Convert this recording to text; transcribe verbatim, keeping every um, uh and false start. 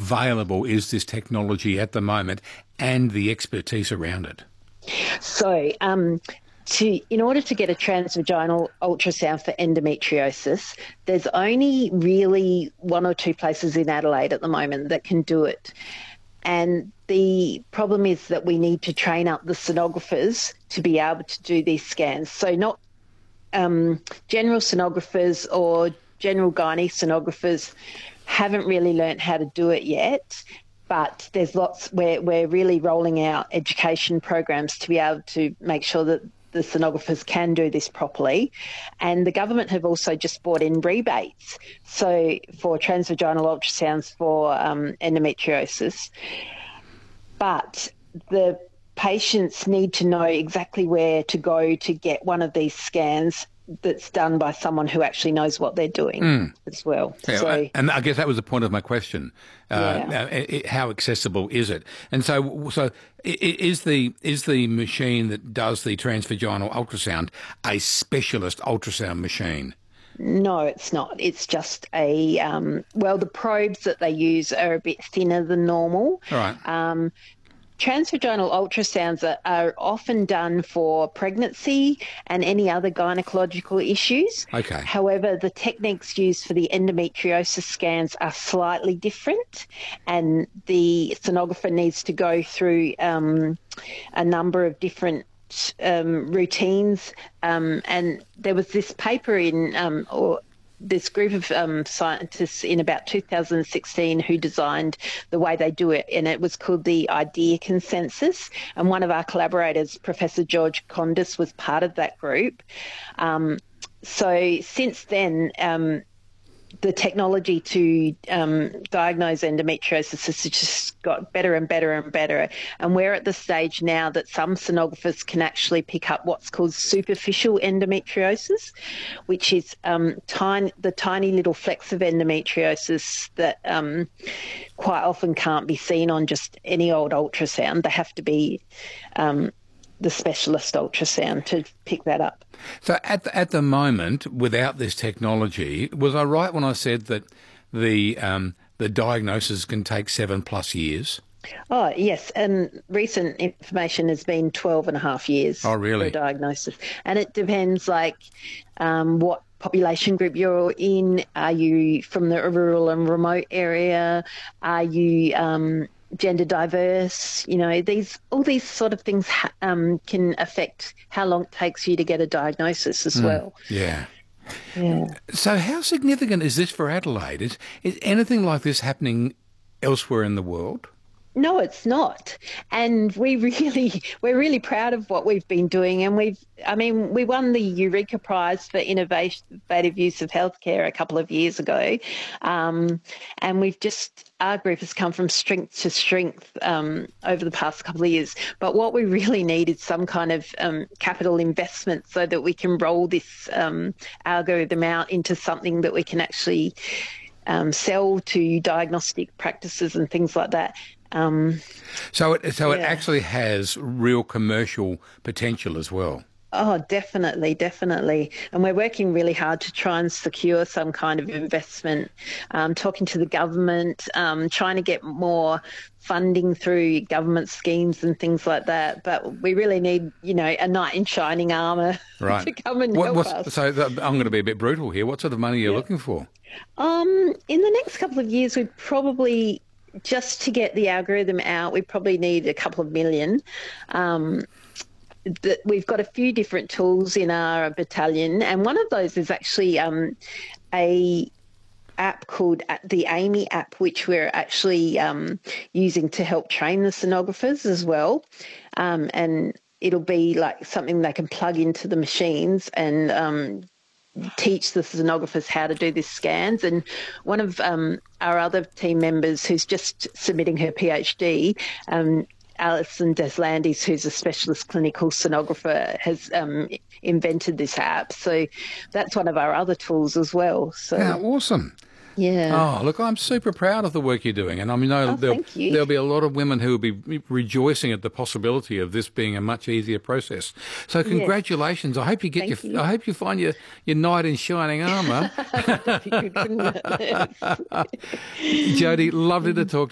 available is this technology at the moment and the expertise around it? So, um, to in order to get a transvaginal ultrasound for endometriosis, there's only really one or two places in Adelaide at the moment that can do it. And the problem is that we need to train up the sonographers to be able to do these scans. So not um, general sonographers or general gynae sonographers haven't really learnt how to do it yet, but there's lots where we're really rolling out education programs to be able to make sure that the sonographers can do this properly. And the government have also just brought in rebates so for transvaginal ultrasounds for um, endometriosis. But the patients need to know exactly where to go to get one of these scans that's done by someone who actually knows what they're doing mm. as well. Yeah, so, and I guess that was the point of my question. Uh, yeah. it, how accessible is it? And so, so is the is the machine that does the transvaginal ultrasound a specialist ultrasound machine? No, it's not. It's just a, um, well, the probes that they use are a bit thinner than normal. All right. Um, Transvaginal ultrasounds are, are often done for pregnancy and any other gynecological issues. Okay. However, the techniques used for the endometriosis scans are slightly different, and the sonographer needs to go through um, a number of different um, routines. Um, and there was this paper in um, or this group of um, scientists in about two thousand sixteen who designed the way they do it, and it was called the IDEA Consensus. And one of our collaborators, Professor George Condis, was part of that group. Um, so since then, um, the technology to um, diagnose endometriosis has just got better and better and better. And we're at the stage now that some sonographers can actually pick up what's called superficial endometriosis, which is um, tiny, the tiny little flecks of endometriosis that um, quite often can't be seen on just any old ultrasound. They have to be um, the specialist ultrasound to pick that up. So at the, at the moment, without this technology, was I right when I said that the um, the diagnosis can take seven plus years? Oh, yes. And recent information has been twelve and a half years oh, really? for diagnosis. And it depends, like, um, what population group you're in. Are you from the rural and remote area? Are you um, gender diverse? You know, these all these sort of things ha- um, can affect how long it takes you to get a diagnosis as mm, well. Yeah. Yeah. So how significant is this for Adelaide? Is, is anything like this happening elsewhere in the world? No, it's not. And we really, we're really proud of what we've been doing. And we've, I mean, we won the Eureka Prize for Innovative Use of Healthcare a couple of years ago. Um, and we've just, our group has come from strength to strength um, over the past couple of years. But what we really need is some kind of um, capital investment so that we can roll this um, algorithm out into something that we can actually um, sell to diagnostic practices and things like that. Um, so it so yeah. it actually has real commercial potential as well. Oh, definitely, definitely. And we're working really hard to try and secure some kind of investment, um, talking to the government, um, trying to get more funding through government schemes and things like that. But we really need, you know, a knight in shining armour right. to come and what, help us. So I'm going to be a bit brutal here. What sort of money are you yeah. looking for? Um, in the next couple of years, we probably... Just to get the algorithm out, we probably need a couple of million. Um, the, we've got a few different tools in our battalion, and one of those is actually um, a app called the Amy app, which we're actually um, using to help train the sonographers as well. Um, and it'll be like something they can plug into the machines and um, teach the sonographers how to do these scans. And one of um, our other team members who's just submitting her PhD, um, Alison Deslandis, who's a specialist clinical sonographer, has um, invented this app. So that's one of our other tools as well. So yeah, awesome. Yeah. Oh, look, I'm super proud of the work you're doing. And I mean, oh, there'll, thank you. there'll be a lot of women who will be rejoicing at the possibility of this being a much easier process. So congratulations. Yes. I hope you get thank your, you. I hope you find your, your knight in shining armour. Jody, lovely to talk to you.